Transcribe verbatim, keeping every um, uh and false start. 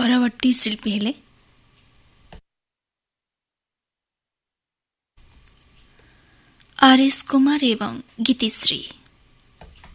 ପରବର୍ତ୍ତୀ ଶିଳ୍ପୀ ହେଲେ ଆର୍ ଏସ୍ କୁମାର ଏବଂ ଗୀତିଶ୍ରୀ।